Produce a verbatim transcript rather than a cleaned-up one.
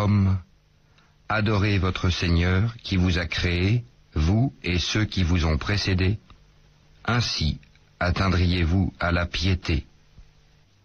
Hommes, adorez votre Seigneur qui vous a créé, vous et ceux qui vous ont précédés. Ainsi atteindriez-vous à la piété.